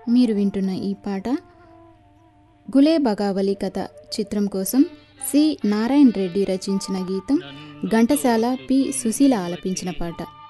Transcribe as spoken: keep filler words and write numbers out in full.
మీరు వింటున్న ఈ పాట గులే బగావలి కథ చిత్రం కోసం సి నారాయణ రెడ్డి రచించిన గీతం, ఘంటసాల పి సుశీల ఆలపించిన పాట.